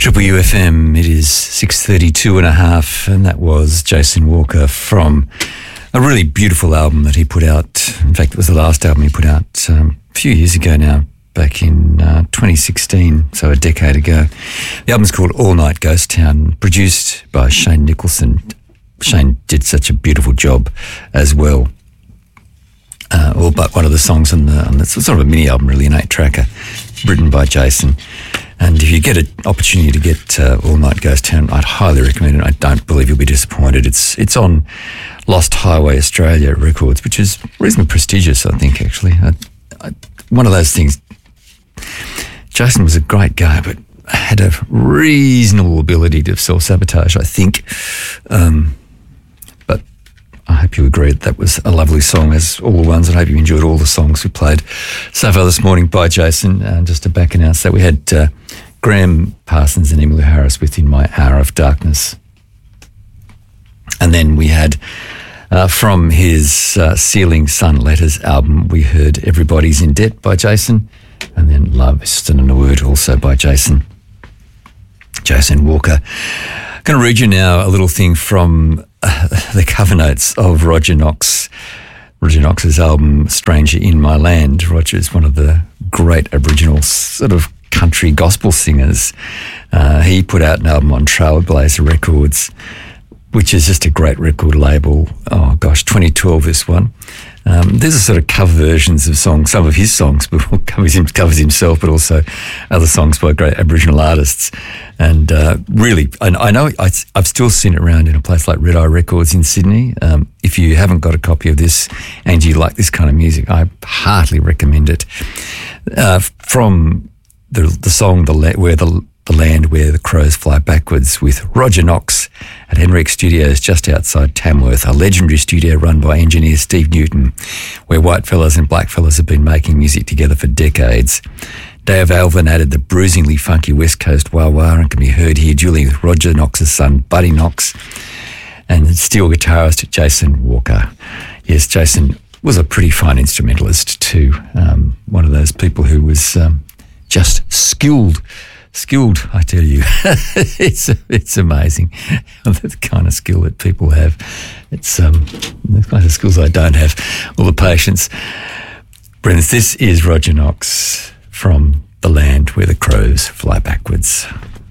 Triple UFM, it is 6:32 and a half, and that was Jason Walker from a really beautiful album that he put out. In fact, it was the last album he put out a few years ago now, back in 2016, so a decade ago. The album's called All Night Ghost Town, produced by Shane Nicholson. Shane did such a beautiful job as well. All but one of the songs on it's sort of a mini album, really, an 8-tracker, written by Jason. And if you get an opportunity to get All Night Ghost Town, I'd highly recommend it. I don't believe you'll be disappointed. It's on Lost Highway Australia Records, which is reasonably prestigious, I think, actually. One of those things, Jason was a great guy, but had a reasonable ability to self-sabotage, I think. But I hope you agree that was a lovely song, as all the ones. I hope you enjoyed all the songs we played so far this morning by Jason. Just to back announce that we had Graham Parsons and Emily Harris with In My Hour of Darkness. And then we had, from his Sealing Sun Letters album, we heard Everybody's in Debt by Jason, and then Love is Still in a Word, also by Jason Walker. I'm going to read you now a little thing from the cover notes of Roger Knox's album Stranger in My Land. Roger is one of the great Aboriginal sort of country gospel singers. He put out an album on Trailblazer Records, which is just a great record label. Oh gosh, 2012 this one. These are sort of cover versions of songs, some of his songs, but covers himself, but also other songs by great Aboriginal artists. And really, I know I've still seen it around in a place like Red Eye Records in Sydney. If you haven't got a copy of this and you like this kind of music, I heartily recommend it. From the song The Land Where the Crows Fly Backwards, with Roger Knox at Henrik Studios just outside Tamworth, a legendary studio run by engineer Steve Newton, where white fellas and black fellas have been making music together for decades. Dave Alvin added the bruisingly funky West Coast wah-wah and can be heard here dueling with Roger Knox's son, Buddy Knox, and steel guitarist Jason Walker. Yes, Jason was a pretty fine instrumentalist too. One of those people who was just skilled, I tell you. It's amazing the kind of skill that people have. It's the kind of skills I don't have, or the patience. Friends, this is Roger Knox from The Land Where the Crows Fly Backwards.